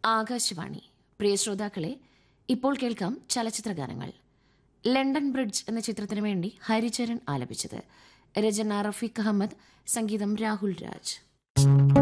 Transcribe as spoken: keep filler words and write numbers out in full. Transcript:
ആകാശവാണി. പ്രിയ ശ്രോതാക്കളെ, ഇപ്പോൾ കേൾക്കാം ചലച്ചിത്രഗാനങ്ങൾ. ലണ്ടൻ ബ്രിഡ്ജ് എന്ന ചിത്രത്തിനു വേണ്ടി ഹരിചരൺ ആലപിച്ചത്. രചന റഫീഖ് അഹമ്മദ്, സംഗീതം രാഹുൽ രാജ്.